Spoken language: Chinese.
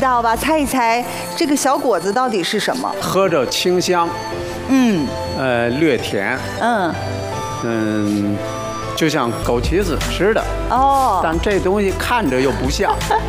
道吧？猜一猜这个小果子到底是什么？ 喝着清香，略甜，就像枸杞子似的。 哦， 但这东西看着又不像。